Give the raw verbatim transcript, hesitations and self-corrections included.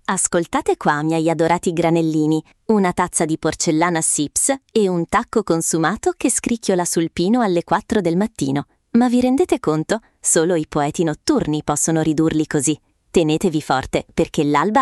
Ascoltate qua, miei adorati granellini, una tazza di porcellana Sips e un tacco consumato che scricchiola sul pino alle quattro del mattino. Ma vi rendete conto? Solo i poeti notturni possono ridurli così. Tenetevi forte, perché l'alba